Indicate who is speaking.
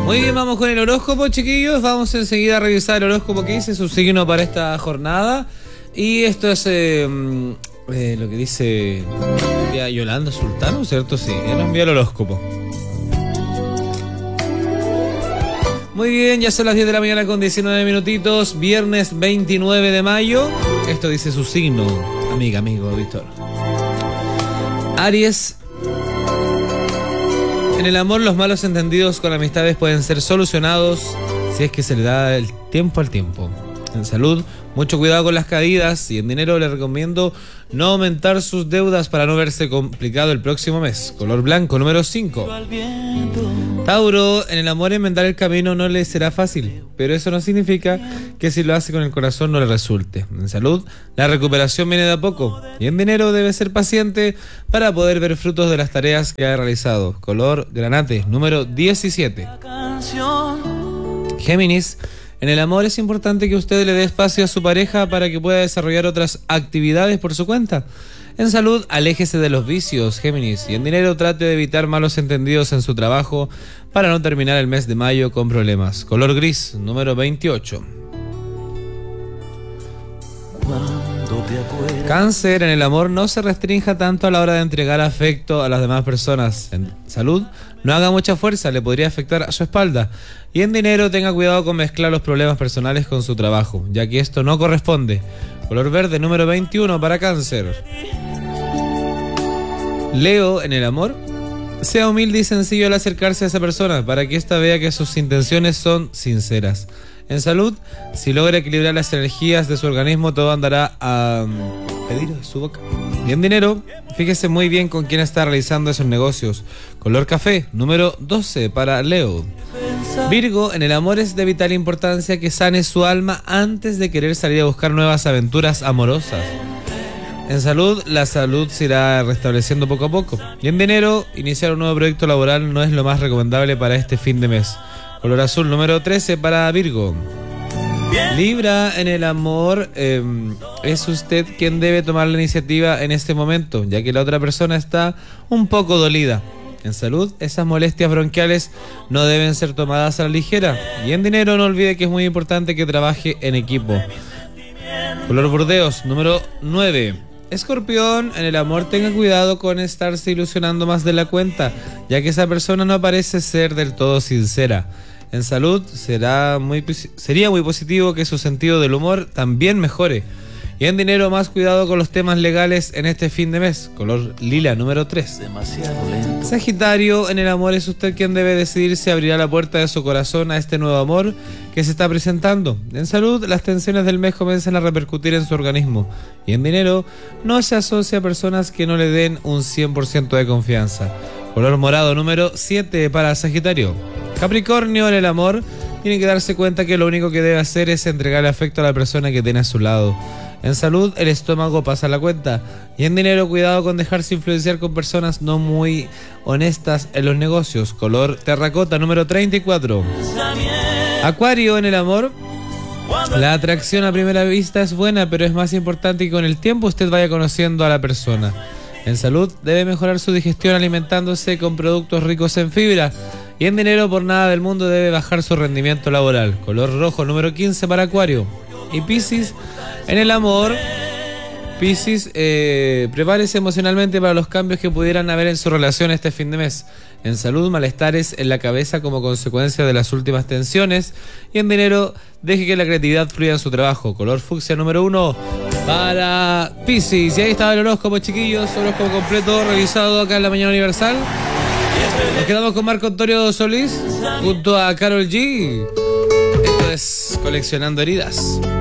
Speaker 1: Muy bien, vamos con el horóscopo, chiquillos. Vamos enseguida a revisar el horóscopo que dice su signo para esta jornada. Y esto es lo que dice Yolanda Sultano, ¿cierto? Sí, él envía el horóscopo. Muy bien, ya son las 10 de la mañana con 19 minutitos, viernes 29 de mayo. Esto dice su signo, amigo Víctor. Aries. En el amor, los malos entendidos con amistades pueden ser solucionados si es que se le da el tiempo al tiempo. En salud, mucho cuidado con las caídas, y en dinero le recomiendo no aumentar sus deudas para no verse complicado el próximo mes. Color blanco, número 5. Tauro, en el amor enmendar el camino no le será fácil, pero eso no significa que si lo hace con el corazón no le resulte. En salud, la recuperación viene de a poco, y en dinero debe ser paciente para poder ver frutos de las tareas que ha realizado. Color granate, número 17. Géminis, en el amor es importante que usted le dé espacio a su pareja para que pueda desarrollar otras actividades por su cuenta. En salud, aléjese de los vicios, Géminis, y en dinero trate de evitar malos entendidos en su trabajo para no terminar el mes de mayo con problemas. Color gris, número 28. Cáncer, en el amor no se restrinja tanto a la hora de entregar afecto a las demás personas. En salud, no haga mucha fuerza, le podría afectar a su espalda. Y en dinero, tenga cuidado con mezclar los problemas personales con su trabajo, ya que esto no corresponde. Color verde, número 21 para Cáncer. Leo, en el amor, sea humilde y sencillo al acercarse a esa persona para que ésta vea que sus intenciones son sinceras. En salud, si logra equilibrar las energías de su organismo, todo andará a pedido de su boca. Y en dinero, fíjese muy bien con quién está realizando esos negocios. Color café, número 12 para Leo. Virgo, en el amor es de vital importancia que sane su alma antes de querer salir a buscar nuevas aventuras amorosas. En salud, la salud se irá restableciendo poco a poco. Y en dinero, iniciar un nuevo proyecto laboral no es lo más recomendable para este fin de mes. Color azul, número 13 para Virgo. Libra, en el amor, es usted quien debe tomar la iniciativa en este momento, ya que la otra persona está un poco dolida. En salud, esas molestias bronquiales no deben ser tomadas a la ligera. Y en dinero, no olvide que es muy importante que trabaje en equipo. Color burdeos, número 9. Escorpión, en el amor tenga cuidado con estarse ilusionando más de la cuenta, ya que esa persona no parece ser del todo sincera. En salud, sería muy positivo que su sentido del humor también mejore. Y en dinero, más cuidado con los temas legales en este fin de mes. Color lila, número 3. Sagitario, en el amor es usted quien debe decidir si abrirá la puerta de su corazón a este nuevo amor que se está presentando. En salud, las tensiones del mes comienzan a repercutir en su organismo. Y en dinero, no se asocia a personas que no le den un 100% de confianza. Color morado, número 7 para Sagitario. Capricornio, en el amor, tiene que darse cuenta que lo único que debe hacer es entregarle afecto a la persona que tiene a su lado. En salud, el estómago pasa la cuenta. Y en dinero, cuidado con dejarse influenciar con personas no muy honestas en los negocios. Color terracota, número 34. Acuario, en el amor, la atracción a primera vista es buena, pero es más importante que con el tiempo usted vaya conociendo a la persona. En salud, debe mejorar su digestión alimentándose con productos ricos en fibra. Y en dinero, por nada del mundo debe bajar su rendimiento laboral. Color rojo, número 15 para Acuario. Y Piscis, en el amor, Piscis, prepárese emocionalmente para los cambios que pudieran haber en su relación este fin de mes. En salud, malestares en la cabeza como consecuencia de las últimas tensiones. Y en dinero, deje que la creatividad fluya en su trabajo. Color fucsia, número 1 para Piscis. Y ahí estaba el horóscopo, chiquillos. Horóscopo completo revisado acá en La Mañana Universal. Nos quedamos con Marco Antonio Solís junto a Karol G. Esto es Coleccionando Heridas.